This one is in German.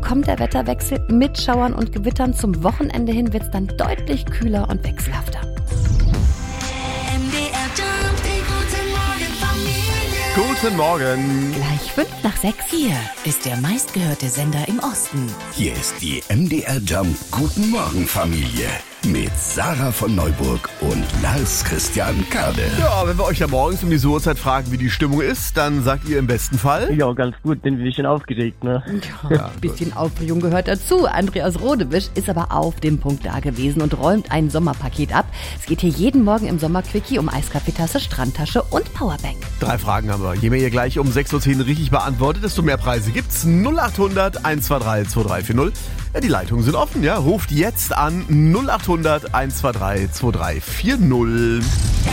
kommt der Wetterwechsel mit Schauern und Gewittern. Zum Wochenende hin wird es dann deutlich kühler und wechselhafter. Guten Morgen. Gleich 5:05. Hier ist der meistgehörte Sender im Osten. Hier ist die MDR Jump Guten Morgen Familie mit Sarah von Neuburg und Lars Christian Kade. Ja, wenn wir euch ja morgens um diese Uhrzeit fragen, wie die Stimmung ist, dann sagt ihr im besten Fall... Ja, ganz gut, bin ein bisschen aufgeregt, ne? Ja, ein bisschen Aufregung gehört dazu. André aus Rodewisch ist aber auf dem Punkt da gewesen und räumt ein Sommerpaket ab. Es geht hier jeden Morgen im Sommerquickie um Eiskaffeetasse, Strandtasche und Powerbank. 3 Fragen haben wir. Je mehr ihr gleich um 6:10 Uhr richtig beantwortet, desto mehr Preise gibt's. 0800 123 2340. Ja, die Leitungen sind offen, ja. Ruft jetzt an 0800 123 2340.